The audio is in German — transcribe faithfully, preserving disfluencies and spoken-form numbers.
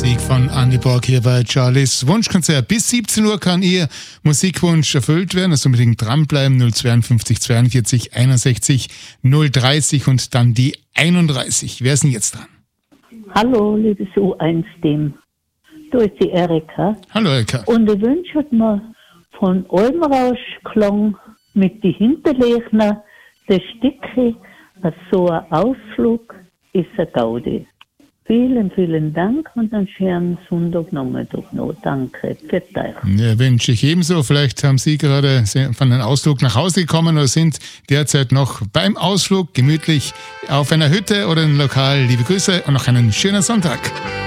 Musik von Andy Borg hier bei Charlies Wunschkonzert. Bis siebzehn Uhr kann Ihr Musikwunsch erfüllt werden. Also unbedingt dranbleiben. null zweiundfünfzig zweiundvierzig einundsechzig null dreißig und dann die einunddreißig. Wer ist denn jetzt dran? Hallo, liebes U eins Team. Du ist die Erika. Hallo Erika. Und ich wünsche mir von Almrauschklang mit die Hinterlechner, das Stückchen, so ein Ausflug ist ein Gaudi. Vielen, vielen Dank und einen schönen Sonntagnachmittag noch. Danke. Für euch. Ja, wünsche ich ebenso. Vielleicht haben Sie gerade von einem Ausflug nach Hause gekommen oder sind derzeit noch beim Ausflug gemütlich auf einer Hütte oder im Lokal. Liebe Grüße und noch einen schönen Sonntag.